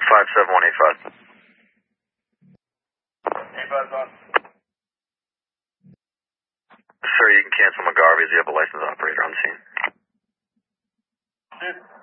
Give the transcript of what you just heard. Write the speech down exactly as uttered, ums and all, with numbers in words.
five seven one eight five. eight five's on. Sir, you can cancel McGarvey's. You have a licensed operator on scene. Dude.